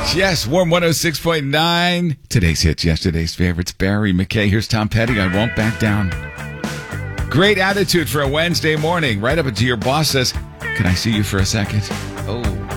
Yes, Warm 106.9. Today's hits, yesterday's favorites. Barry McKay. Here's Tom Petty. I won't back down. Great attitude for a Wednesday morning. Right up until your boss says, "Can I see you for a second?" Oh.